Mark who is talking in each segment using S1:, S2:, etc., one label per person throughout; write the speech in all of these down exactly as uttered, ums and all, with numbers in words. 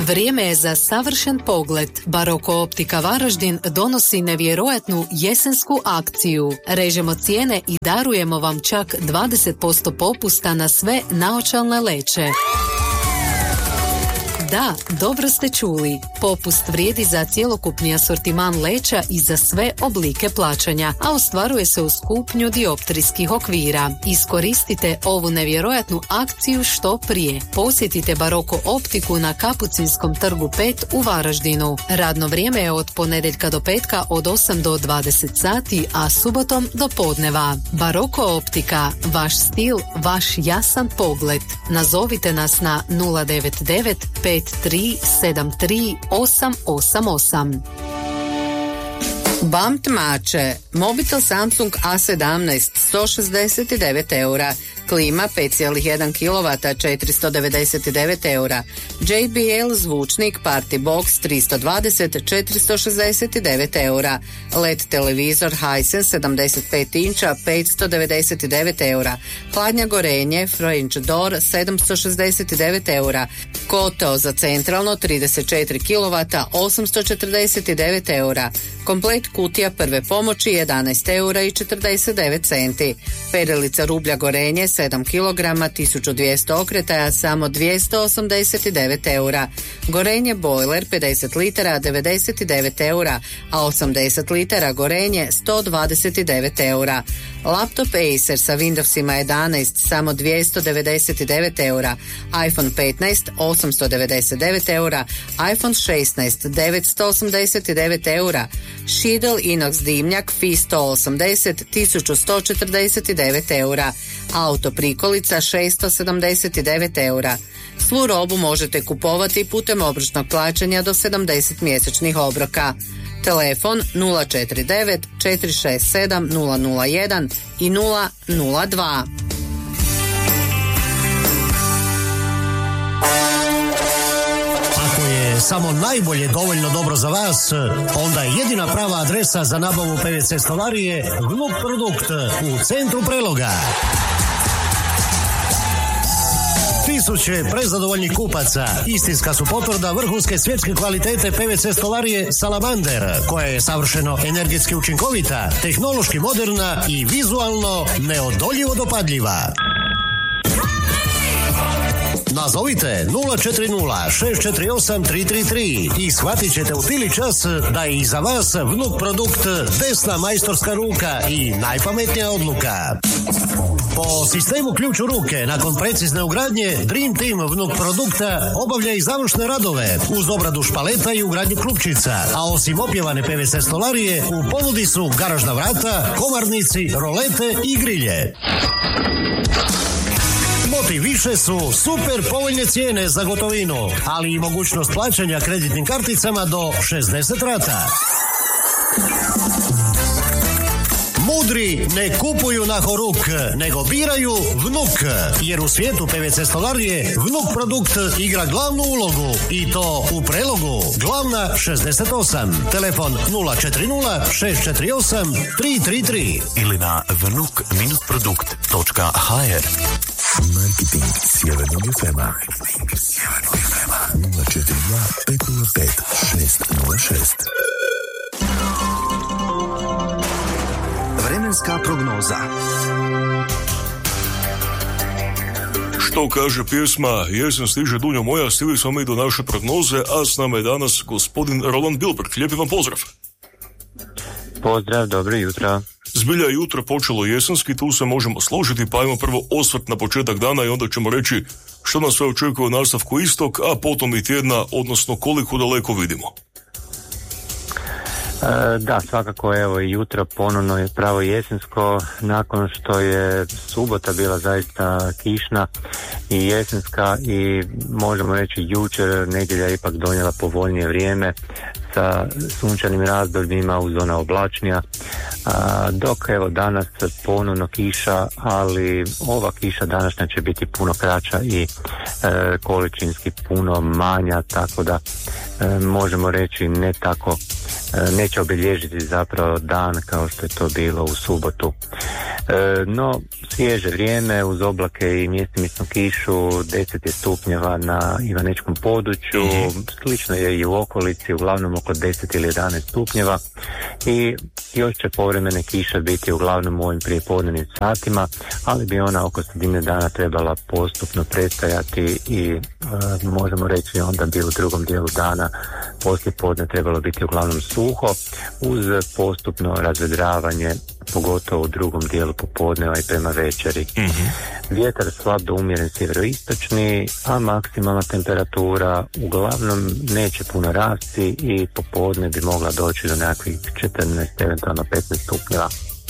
S1: Vrijeme je za savršen pogled. Baroko Optika Varaždin donosi nevjerojatnu jesensku akciju. Režemo cijene i darujemo vam čak dvadeset posto popusta na sve naočalne leće. Da, dobro ste čuli. Popust vrijedi za cjelokupni asortiman leća i za sve oblike plaćanja, a ostvaruje se uz kupnju dioptrijskih okvira. Iskoristite ovu nevjerojatnu akciju što prije. Posjetite Baroko Optiku na Kapucinskom trgu pet u Varaždinu. Radno vrijeme je od ponedjeljka do petka od osam do dvadeset sati, a subotom do podneva. Baroko Optika, vaš stil, vaš jasan pogled. Nazovite nas na nula devet devet pet tri sedam tri osam osam osam.
S2: Bamt Mače, mobitel Samsung A sedamnaest sto šezdeset devet eura, klima pet zarez jedan kilovata četiristo devedeset devet eura, J B L zvučnik Party Box tristo dvadeset četiristo šezdeset devet eura, L E D televizor Hisense sedamdeset pet inča petsto devedeset devet eura, hladnja gorenje French Door sedamsto šezdeset devet eura, kotao za centralno trideset četiri kilovata osamsto četrdeset devet eura, komplet kutija prve pomoći jedanaest eura i četrdeset devet centi, perilica rublja gorenje sedam kilograma tisuću dvjesto okretaja samo dvjesto osamdeset devet eura, gorenje bojler pedeset litara devedeset devet eura, a osamdeset litara gorenje sto dvadeset devet eura, laptop Acer sa Windowsima jedanaest samo dvjesto devedeset devet eura, iPhone petnaest osamsto devedeset devet eura, iPhone šesnaest devetsto osamdeset devet eura, Schiedel inox dimnjak F I sto osamdeset tisuću sto četrdeset devet eura, auto prikolica šesto sedamdeset devet eura. Svu robu možete kupovati putem obročnog plaćanja do sedamdeset mjesečnih obroka. Telefon nula četiri devet četiri šest sedam nula nula jedan i nula nula dva.
S3: Samo najbolje dovoljno dobro za vas, onda je jedina prava adresa za nabavu P V C stolarije Vnuk Produkt u centru Preloga. Tisuće prezadovoljnih kupaca istinska su potvrda vrhunske svjetske kvalitete P V C stolarije Salamander, koja je savršeno energetski učinkovita, tehnološki moderna i vizualno neodoljivo dopadljiva. Nazovite nula četiri nula šest četiri osam tri tri tri i shvatit ćete u tili čas da je i za vas Vnuk Produkt desna majstorska ruka i najpametnija odluka. Po sistemu ključ u ruke, nakon precizne ugradnje, Dream Team Vnuk Produkta obavlja i završne radove uz obradu špaleta i ugradnju klupčica, a osim opjevane P V C stolarije u ponudi su garažna vrata, komarnici, rolete i grilje. Motiv više su super povoljne cijene za gotovinu, ali i mogućnost plaćanja kreditnim karticama do šezdeset rata. Mudri ne kupuju na horuk, nego biraju Vnuk, jer u svijetu P V C stolarije Vnuk Produkt igra glavnu ulogu i to u Prelogu, glavna šezdeset osam, telefon nula četiri nula šest četiri osam tri tri tri ili na vnuk produkt točka ha er.
S4: Marketing Sjevernog F M-a nula četiri dva pet nula pet šest nula šest. Vremenska prognoza.
S5: Što kaže pjesma Jesen stiže dunjo moja, stigli smo mi do naše prognoze, a s nama je danas gospodin Roland Bilberg. Lijepi vam pozdrav.
S6: Pozdrav, dobro jutro.
S5: Zbilja je jutro počelo jesenski, tu se možemo složiti, pa ajmo prvo osvrt na početak dana i onda ćemo reći što nas sve očekuje u nastavku istog, a potom i tjedna, odnosno koliko daleko vidimo.
S6: E, da, svakako evo i jutro ponovno je pravo jesensko, nakon što je subota bila zaista kišna i jesenska i možemo reći jučer nedjelja je ipak donijela povoljnije vrijeme sa sunčanim razdobljima uz ona oblačnija, a, dok evo danas ponovno kiša, ali ova kiša današnja će biti puno kraća i e, količinski puno manja, tako da e, možemo reći ne tako neće obilježiti zapravo dan kao što je to bilo u subotu. No, svježe vrijeme uz oblake i mjestimičnu kišu, deset je stupnjeva na Ivanečkom području, mm-hmm. slično je i u okolici, uglavnom oko deset ili jedanaest stupnjeva i još će povremene kiše biti uglavnom u ovim prijepodnevnim satima, ali bi ona oko sredine dana trebala postupno prestajati i e, možemo reći onda bi u drugom dijelu dana poslije podne trebalo biti uglavnom suho uz postupno razvedravanje, pogotovo u drugom dijelu popodneva i prema večeri. Mm-hmm. Vjetar slab do umjeren sjeveroistočni, a maksimalna temperatura uglavnom neće puno rasti i popodne bi mogla doći do nekakvih četrnaest, eventualno petnaest stupnjeva.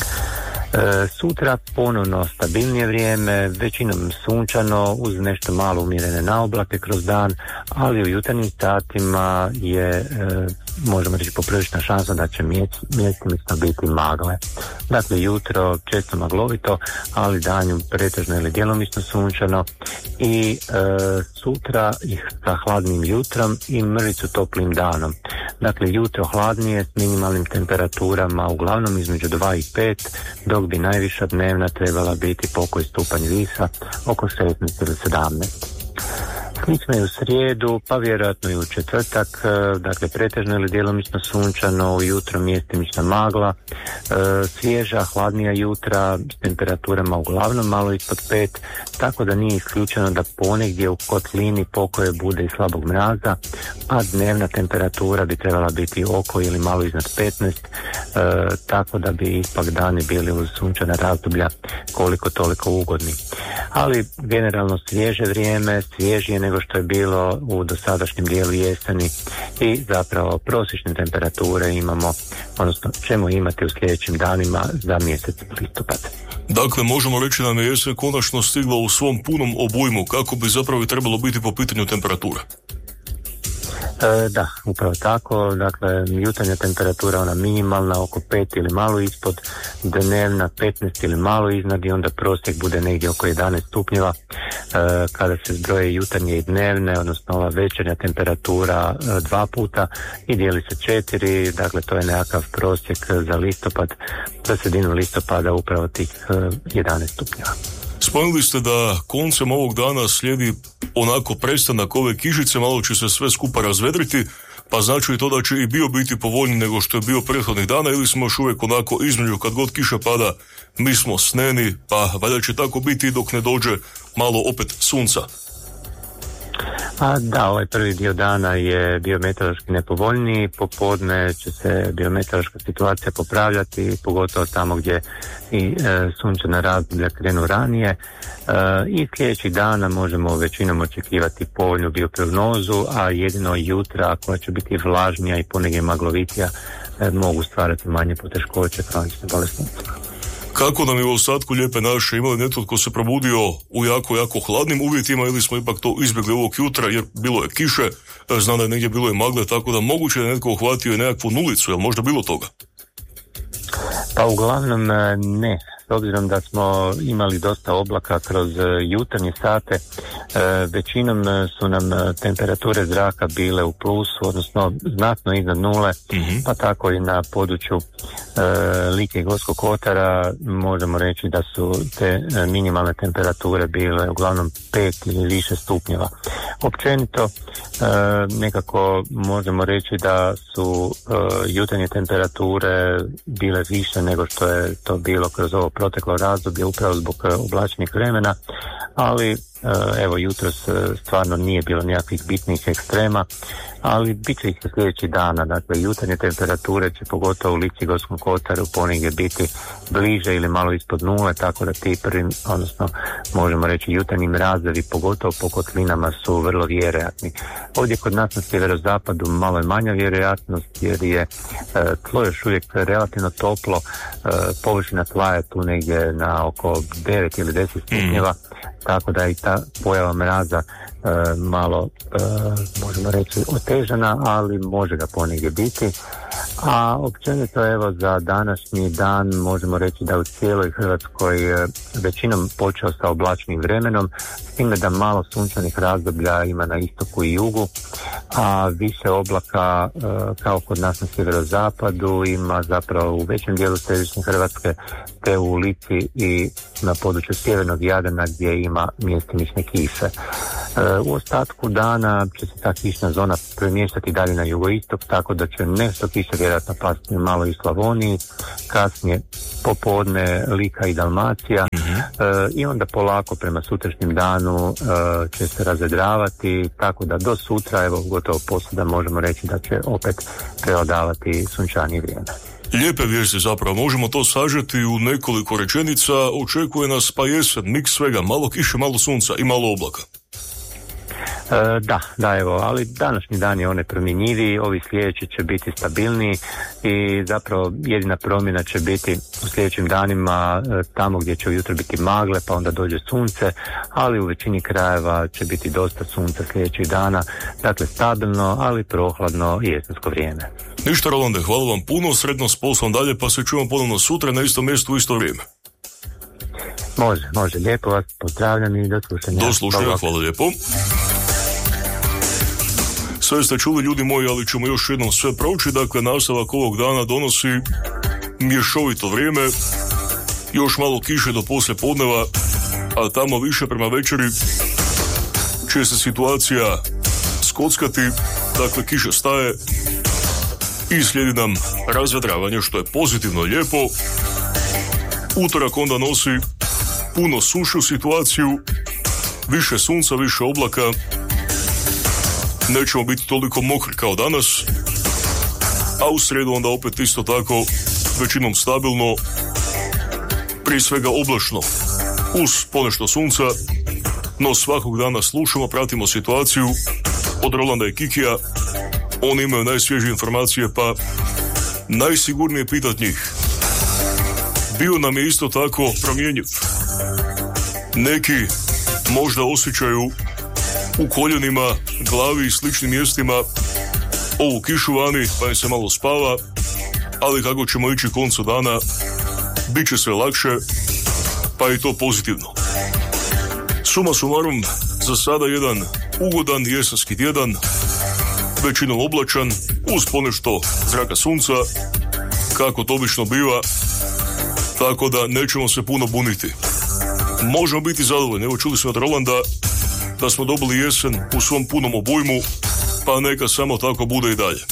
S6: E, sutra ponovno stabilnije vrijeme, većinom sunčano uz nešto malo umjerene naoblake kroz dan, ali u jutarnjim satima je e, možemo reći poprilična šansa da će mjestimično biti magle. Dakle, jutro često maglovito, ali danju pretežno ili djelomično sunčano i e, sutra ih sa hladnim jutrom i mrvicu toplim danom. Dakle, jutro hladnije s minimalnim temperaturama uglavnom između dva i pet, dok bi najviša dnevna trebala biti pokoji stupanj Visa oko šesnaest ili sedamnaest. Slično je u srijedu, pa vjerojatno i u četvrtak, dakle pretežno ili djelomično sunčano, ujutro mjestimična magla, svježa, hladnija jutra s temperaturama uglavnom malo ispod pet, tako da nije isključeno da ponegdje u kotlini pokoje bude i slabog mraza, a dnevna temperatura bi trebala biti oko ili malo iznad petnaest, tako da bi ipak dani bili uz sunčana razdoblja koliko toliko ugodni. Ali generalno svježe vrijeme, svježije nego što je bilo u dosadašnjem dijelu jeseni i zapravo prosječne temperature imamo, odnosno ćemo imati u sljedećim danima za mjesec listopad.
S5: Dakle, možemo reći da nam je jesen konačno stigla u svom punom obujmu, kako bi zapravo trebalo biti po pitanju temperature.
S6: E, da, upravo tako, dakle jutarnja temperatura ona minimalna oko pet ili malo ispod, dnevna petnaest ili malo iznad i onda prosjek bude negdje oko jedanaest stupnjeva. E, kada se zbroje jutarnje i dnevne, odnosno ova večernja temperatura e, dva puta i dijeli se četiri, dakle to je nekakav prosjek za listopad, za sredinu listopada upravo tih e, jedanaest stupnjeva.
S5: Spomenuli ste da koncem ovog dana slijedi onako prestanak ove kišice, malo će se sve skupa razvedriti, pa znači to da će i bio biti povoljniji nego što je bio prethodnih dana, ili smo još uvijek onako između, kad god kiša pada mi smo sneni, pa valjda će tako biti dok ne dođe malo opet sunca.
S6: A da, ovaj prvi dio dana je biometeorološki nepovoljniji, popodne će se biometeorološka situacija popravljati, pogotovo tamo gdje i e, sunčana razdoblja krenu ranije e, i sljedećih dana možemo većinom očekivati povoljnu bioprognozu, a jedino jutra koja će biti vlažnija i ponegdje maglovitija e, mogu stvarati manje poteškoće kronične bolesnicima.
S5: Kako nam je u ostatku Lijepe naše, imali netko tko se probudio u jako, jako hladnim uvjetima ili smo ipak to izbjegli ovog jutra jer bilo je kiše, znam da je negdje bilo i magle, tako da moguće da je netko uhvatio i nekakvu nulicu, je li možda bilo toga?
S6: Pa uglavnom ne, s obzirom da smo imali dosta oblaka kroz jutarnje sate, većinom su nam temperature zraka bile u plusu, odnosno znatno iznad nule, mm-hmm. pa tako i na području Like i Gorskog kotara možemo reći da su te minimalne temperature bile uglavnom pet ili više stupnjeva. Općenito nekako možemo reći da su jutarnje temperature bile više nego što je to bilo kroz ovo proteklo razdoblje upravo zbog oblačnih vremena, ali evo jutros stvarno nije bilo nekakvih bitnih ekstrema, ali bit će ih sljedećih dana. Dakle, jutarnje temperature će pogotovo u Lici i Gorskom kotaru ponegdje biti bliže ili malo ispod nule, tako da ti prvi, odnosno možemo reći jutarnji mrazevi pogotovo po kotlinama su vrlo vjerojatni. Ovdje kod nas na sjeverozapadu malo je manja vjerojatnost jer je e, tlo još uvijek relativno toplo, e, površina tla je tu negdje na oko devet ili deset stupnjeva, tako da i ta pojava mraza e, malo e, možemo reći otežana, ali može ga ponegdje biti. A općenito evo za današnji dan možemo reći da u cijeloj Hrvatskoj e, većinom počeo sa oblačnim vremenom, s time da malo sunčanih razdoblja ima na istoku i jugu. a više oblaka kao kod nas na sjeverozapadu ima zapravo u većem dijelu središnje Hrvatske, te u Lici i na području sjevernog Jadrana gdje ima mjestimične kiše. U ostatku dana će se ta kišna zona premještati dalje na jugoistok, tako da će nešto kiše vjerojatno pasti malo i u Slavoniji, kasnije popodne Lika i Dalmacija, mm-hmm. e, i onda polako prema sutrašnjem danu e, će se razvedravati, tako da do sutra, evo gotovo posuda možemo reći da će opet prevladavati sunčanije vrijeme.
S5: Lijepe vijesti zapravo, možemo to sažeti u nekoliko rečenica. Očekuje nas pa jesen, miks svega, malo kiše, malo sunca i malo oblaka.
S6: E, da, da, evo, ali današnji dan je onaj promjenjiviji, ovi sljedeći će biti stabilniji i zapravo jedina promjena će biti u sljedećim danima e, tamo gdje će ujutro biti magle, pa onda dođe sunce, ali u većini krajeva će biti dosta sunca sljedećih dana, dakle stabilno, ali prohladno i jesensko vrijeme.
S5: Ništa, Rolande, hvala vam puno, sretno s poslom dalje, pa se čujemo ponovno sutra na istom mjestu u isto vrijeme.
S6: Može, može, lijepo vas pozdravljam i do slušanja.
S5: Do slušanja, hvala lijepo. Sve ste čuli, ljudi moji, ali ćemo još jednom sve proći. Dakle, nastavak ovog dana donosi mješovito vrijeme, još malo kiše do poslije podneva, a tamo više prema večeri će se situacija skockati, dakle kiša staje i slijedi nam razvedravanje, što je pozitivno lijepo. Utorak onda nosi puno sušu situaciju, više sunca, više oblaka, nećemo biti toliko mokri kao danas, a u srijedu onda opet isto tako većinom stabilno, prije svega oblačno, uz ponešto sunca, no svakog dana slušamo, pratimo situaciju od Rolanda i Kikija, oni imaju najsvježije informacije, pa najsigurnije pitat njih. Bio nam je isto tako promjenjiv. Neki možda osjećaju u koljenima, glavi i sličnim mjestima ovu kišu vani, pa im se malo spava, ali kako ćemo ići koncu dana, bit će sve lakše, pa i to pozitivno. Suma sumarum, za sada jedan ugodan jesenski tjedan, većinom oblačan, uz ponešto zraka sunca, kako to obično biva, tako da nećemo se puno buniti. Možemo biti zadovoljni, evo čuli smo od Rolanda da smo dobili jesen u svom punom obujmu, pa neka samo tako bude i dalje.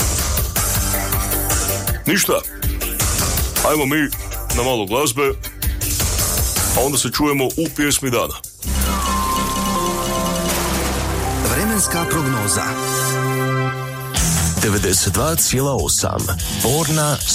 S5: Ništa, ajmo mi na malo glazbe, a onda se čujemo u pjesmi dana.
S4: Vremenska prognoza devedeset dva zarez osam Borna